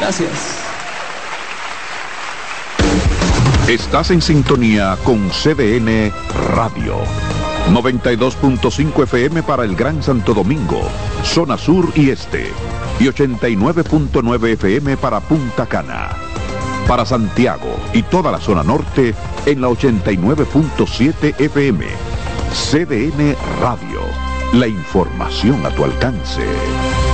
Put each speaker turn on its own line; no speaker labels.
Gracias.
Estás en sintonía con CDN Radio. 92.5 FM para el Gran Santo Domingo, zona sur y este. Y 89.9 FM para Punta Cana. Para Santiago y toda la zona norte en la 89.7 FM. CDN Radio. La información a tu alcance.